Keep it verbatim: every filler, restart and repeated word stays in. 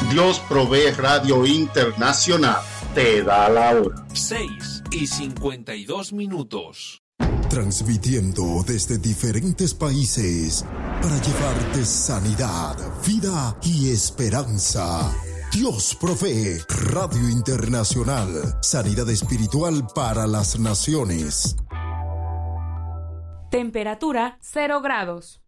Dios Provee Radio Internacional te da la hora. seis y cincuenta y dos minutos. Transmitiendo desde diferentes países para llevarte sanidad, vida y esperanza. Dios Provee Radio Internacional. Sanidad espiritual para las naciones. Temperatura cero grados.